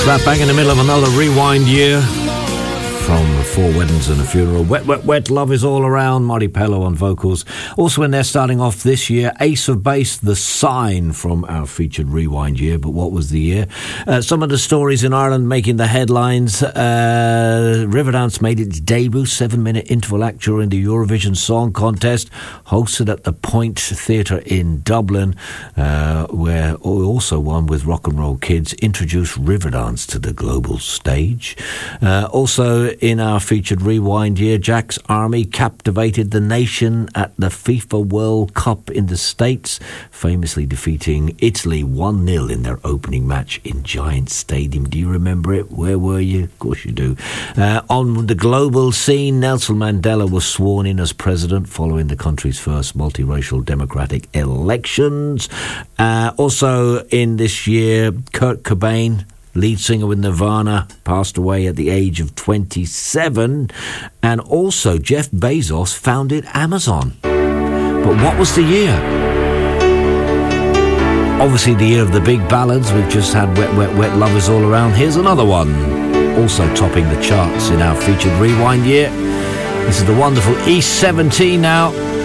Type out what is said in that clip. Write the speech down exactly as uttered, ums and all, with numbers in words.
Slap bang in the middle of another rewind year from Four Weddings and a Funeral. Wet, wet, wet, love is all around. Marty Pellow on vocals. Also in there starting off this year, Ace of Base, The Sign from our featured rewind year. But what was the year? Uh, some of the stories in Ireland making the headlines. Uh, Riverdance made its debut seven-minute interval act during the Eurovision Song Contest, hosted at the Point Theatre in Dublin, uh, where we also won with Rock and Roll Kids, introduced Riverdance to the global stage. Uh, also in our featured rewind year, Jack's Army captivated the nation at the FIFA World Cup in the States, famously defeating Italy one nil in their opening match in Giant Stadium. Do you remember it? Where were you? Of course you do. Uh, on the global scene, Nelson Mandela was sworn in as president following the country's first multiracial democratic elections. Uh, also in this year, Kurt Cobain, lead singer with Nirvana, passed away at the age of twenty-seven. And also Jeff Bezos founded Amazon. But what was the year? Obviously the year of the big ballads. We've just had Wet, Wet, Wet, Love Is All Around. Here's another one, also topping the charts in our featured rewind year. This is the wonderful East seventeen now.